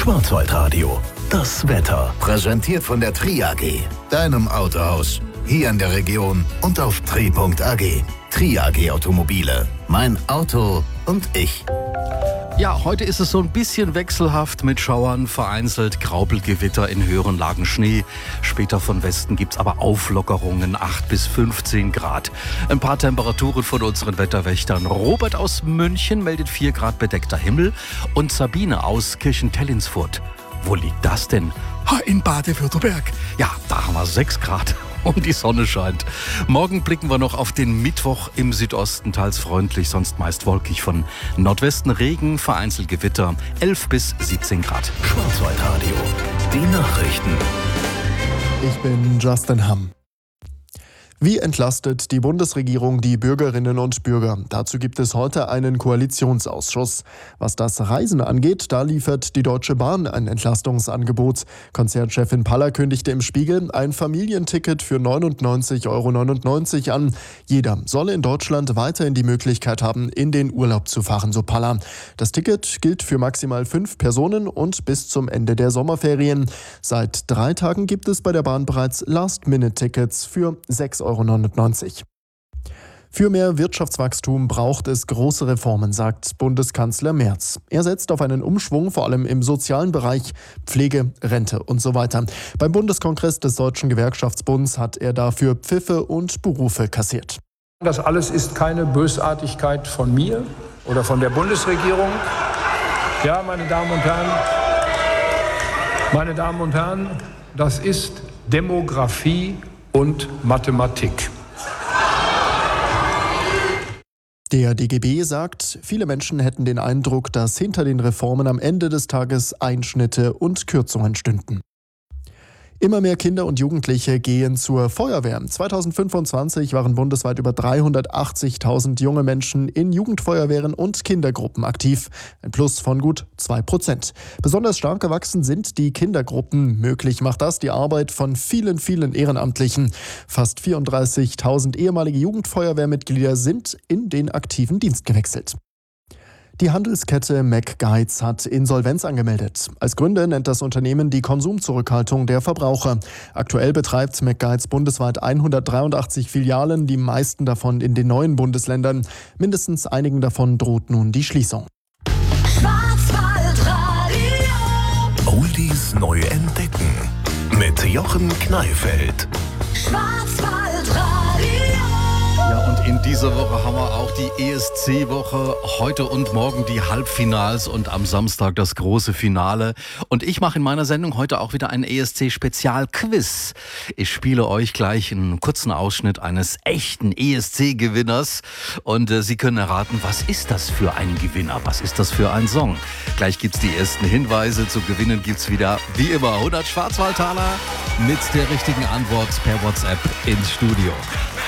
Schwarzwaldradio, das Wetter. Präsentiert von der Tri AG, deinem Autohaus. Hier in der Region und auf tri.ag. Tri AG Automobile. Mein Auto und ich. Ja, heute ist es so ein bisschen wechselhaft mit Schauern, vereinzelt Graupelgewitter, in höheren Lagen Schnee. Später von Westen gibt's aber Auflockerungen, 8 bis 15 Grad. Ein paar Temperaturen von unseren Wetterwächtern. Robert aus München meldet 4 Grad bedeckter Himmel und Sabine aus Kirchentell-Linsfurt. Wo liegt das denn? In Baden-Württemberg. Ja, da haben wir 6 Grad. Und die Sonne scheint. Morgen blicken wir noch auf den Mittwoch im Südosten, teils freundlich, sonst meist wolkig. Von Nordwesten Regen, vereinzelt Gewitter, 11 bis 17 Grad. Schwarzwaldradio, die Nachrichten. Ich bin Justin Hamm. Wie entlastet die Bundesregierung die Bürgerinnen und Bürger? Dazu gibt es heute einen Koalitionsausschuss. Was das Reisen angeht, da liefert die Deutsche Bahn ein Entlastungsangebot. Konzernchefin Paller kündigte im Spiegel ein Familienticket für 99,99 € an. Jeder solle in Deutschland weiterhin die Möglichkeit haben, in den Urlaub zu fahren, so Paller. Das Ticket gilt für maximal 5 Personen und bis zum Ende der Sommerferien. Seit 3 Tagen gibt es bei der Bahn bereits Last-Minute-Tickets für 6,99 €. Für mehr Wirtschaftswachstum braucht es große Reformen, sagt Bundeskanzler Merz. Er setzt auf einen Umschwung, vor allem im sozialen Bereich, Pflege, Rente und so weiter. Beim Bundeskongress des Deutschen Gewerkschaftsbunds hat er dafür Pfiffe und Berufe kassiert. Das alles ist keine Bösartigkeit von mir oder von der Bundesregierung. Ja, meine Damen und Herren, das ist Demografie und Mathematik. Der DGB sagt, viele Menschen hätten den Eindruck, dass hinter den Reformen am Ende des Tages Einschnitte und Kürzungen stünden. Immer mehr Kinder und Jugendliche gehen zur Feuerwehr. 2025 waren bundesweit über 380.000 junge Menschen in Jugendfeuerwehren und Kindergruppen aktiv. Ein Plus von gut 2%. Besonders stark gewachsen sind die Kindergruppen. Möglich macht das die Arbeit von vielen, vielen Ehrenamtlichen. Fast 34.000 ehemalige Jugendfeuerwehrmitglieder sind in den aktiven Dienst gewechselt. Die Handelskette McGuides hat Insolvenz angemeldet. Als Gründe nennt das Unternehmen die Konsumzurückhaltung der Verbraucher. Aktuell betreibt McGuides bundesweit 183 Filialen, die meisten davon in den neuen Bundesländern. Mindestens einigen davon droht nun die Schließung. Oldies neu entdecken mit Jochen Kneifeld. Ja, und in dieser Woche haben wir auch die ESC-Woche. Heute und morgen die Halbfinals und am Samstag das große Finale. Und ich mache in meiner Sendung heute auch wieder ein ESC-Spezial-Quiz. Ich spiele euch gleich einen kurzen Ausschnitt eines echten ESC-Gewinners. Und Sie können erraten, was ist das für ein Gewinner? Was ist das für ein Song? Gleich gibt's die ersten Hinweise. Zu gewinnen gibt's wieder, wie immer, 100 Schwarzwaldtaler mit der richtigen Antwort per WhatsApp ins Studio.